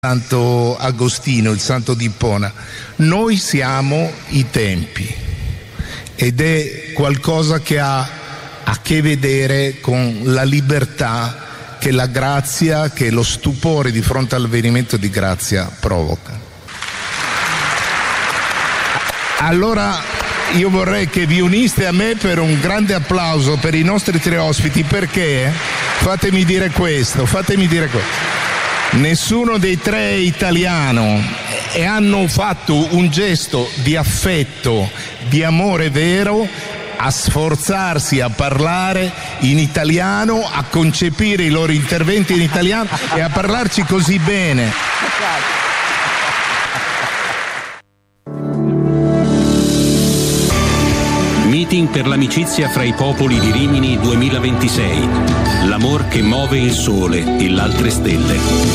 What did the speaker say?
Santo Agostino, il santo di Ippona. Noi siamo i tempi ed è qualcosa che ha a che vedere con la libertà che la grazia, che lo stupore di fronte all'avvenimento di grazia provoca. Allora io vorrei che vi uniste a me per un grande applauso per i nostri tre ospiti, perché fatemi dire questo. Nessuno dei tre è italiano e hanno fatto un gesto di affetto, di amore vero, a sforzarsi a parlare in italiano, a concepire i loro interventi in italiano e a parlarci così bene. Meeting per l'amicizia fra i popoli di Rimini 2026. L'amor che muove il sole e l'altre stelle.